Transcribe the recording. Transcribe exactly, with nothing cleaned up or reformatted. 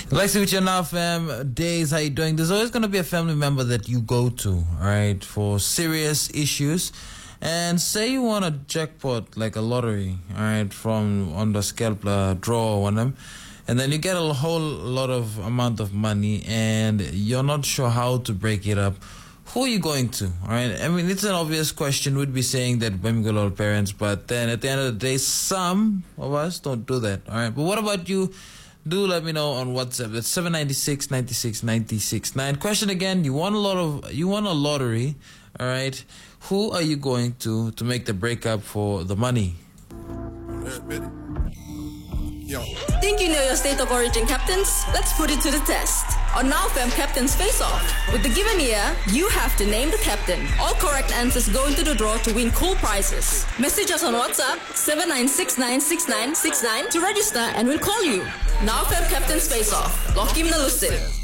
Like with your Now Fam days, how you doing? There's always going to be a family member that you go to, all right, for serious issues. And say you want a jackpot, like a lottery, all right, from on the scalp uh, draw on them, and then you get a whole lot of amount of money, and you're not sure how to break it up. Who are you going to? All right. I mean, it's an obvious question. We'd be saying that when we go to our parents, but then at the end of the day, some of us don't do that. All right. But what about you? Do let me know on WhatsApp. That's seven nine six, nine six, nine six nine. Question again, you want a lot of you want a lottery, all right? Who are you going to to make the breakup for the money? Yo. Think you know your state of origin, captains? Let's put it to the test. On Now Fam Captain's Face Off. With the given year, you have to name the captain. All correct answers go into the draw to win cool prizes. Message us on WhatsApp seven nine six nine six nine six nine to register and we'll call you. Now Fam Captain's Face Off. Lock him the lucid.